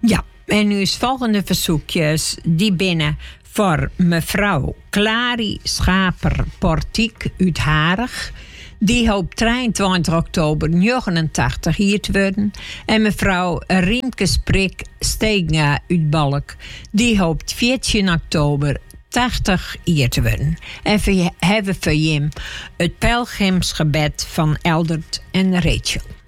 Ja, en nu is volgende verzoekjes die binnen voor mevrouw Clary Schaper-Portiek uit Harig. Die hoopt 23 oktober 89 hier te worden. En mevrouw Riemke Sprik Steega uit Balk. Die hoopt 14 oktober 80 hier te worden. En we hebben voor hem het pelgrimsgebed van Eldert en Rachel.